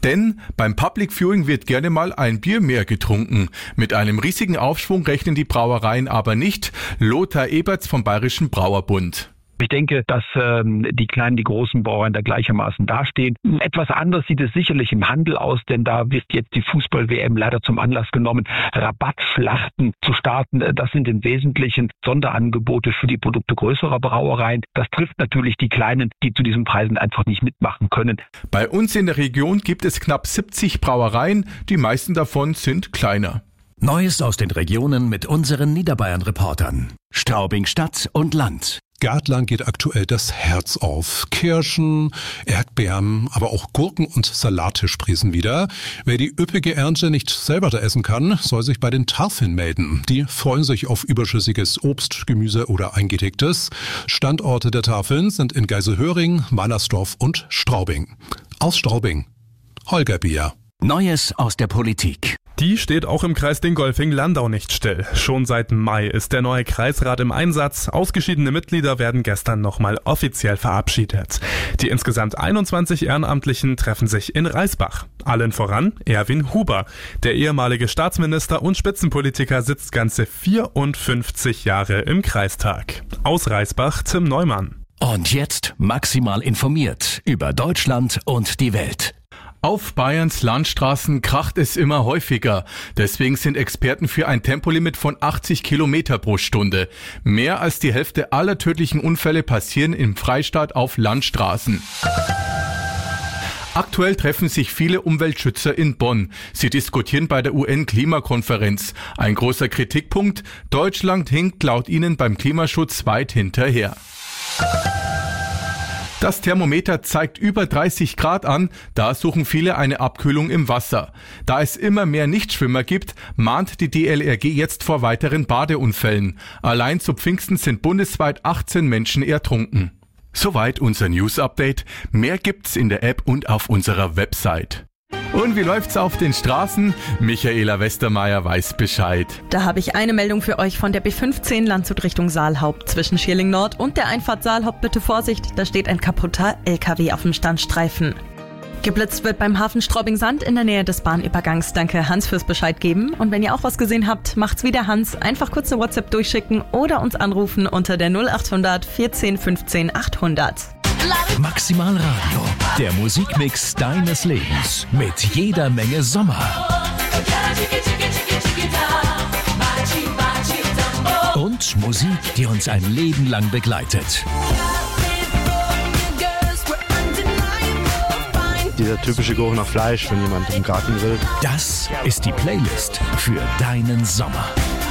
Denn beim Public Viewing wird gerne mal ein Bier mehr getrunken. Mit einem riesigen Aufschwung rechnen die Brauereien aber nicht. Lothar Eberts vom Bayerischen Brauerbund. Ich denke, dass die kleinen, die großen Brauereien da gleichermaßen dastehen. Etwas anders sieht es sicherlich im Handel aus, denn da wird jetzt die Fußball-WM leider zum Anlass genommen, Rabattschlachten zu starten. Das sind im Wesentlichen Sonderangebote für die Produkte größerer Brauereien. Das trifft natürlich die Kleinen, die zu diesen Preisen einfach nicht mitmachen können. Bei uns in der Region gibt es knapp 70 Brauereien. Die meisten davon sind kleiner. Neues aus den Regionen mit unseren Niederbayern-Reportern. Straubing Stadt und Land. Gärtlern geht aktuell das Herz auf. Kirschen, Erdbeeren, aber auch Gurken und Salate sprießen wieder. Wer die üppige Ernte nicht selber da essen kann, soll sich bei den Tafeln melden. Die freuen sich auf überschüssiges Obst, Gemüse oder Eingelegtes. Standorte der Tafeln sind in Geiselhöring, Wallersdorf und Straubing. Aus Straubing, Holger Bier. Neues aus der Politik. Die steht auch im Kreis Dingolfing-Landau nicht still. Schon seit Mai ist der neue Kreisrat im Einsatz. Ausgeschiedene Mitglieder werden gestern nochmal offiziell verabschiedet. Die insgesamt 21 Ehrenamtlichen treffen sich in Reisbach. Allen voran Erwin Huber. Der ehemalige Staatsminister und Spitzenpolitiker sitzt ganze 54 Jahre im Kreistag. Aus Reisbach Tim Neumann. Und jetzt maximal informiert über Deutschland und die Welt. Auf Bayerns Landstraßen kracht es immer häufiger. Deswegen sind Experten für ein Tempolimit von 80 Kilometer pro Stunde. Mehr als die Hälfte aller tödlichen Unfälle passieren im Freistaat auf Landstraßen. Aktuell treffen sich viele Umweltschützer in Bonn. Sie diskutieren bei der UN-Klimakonferenz. Ein großer Kritikpunkt: Deutschland hinkt laut ihnen beim Klimaschutz weit hinterher. Das Thermometer zeigt über 30 Grad an, da suchen viele eine Abkühlung im Wasser. Da es immer mehr Nichtschwimmer gibt, mahnt die DLRG jetzt vor weiteren Badeunfällen. Allein zu Pfingsten sind bundesweit 18 Menschen ertrunken. Soweit unser News-Update. Mehr gibt's in der App und auf unserer Website. Und wie läuft's auf den Straßen? Michaela Westermeier weiß Bescheid. Da habe ich eine Meldung für euch von der B15 Landshut Richtung Saalhaupt. Zwischen Schierling Nord und der Einfahrt Saalhaupt bitte Vorsicht, da steht ein kaputter LKW auf dem Standstreifen. Geblitzt wird beim Hafen Straubing-Sand in der Nähe des Bahnübergangs. Danke Hans fürs Bescheid geben. Und wenn ihr auch was gesehen habt, macht's wie der Hans. Einfach kurz eine WhatsApp durchschicken oder uns anrufen unter der 0800 14 15 800. Maximal Radio, der Musikmix deines Lebens mit jeder Menge Sommer. Und Musik, die uns ein Leben lang begleitet. Dieser typische Geruch nach Fleisch, wenn jemand im Garten grillt. Das ist die Playlist für deinen Sommer.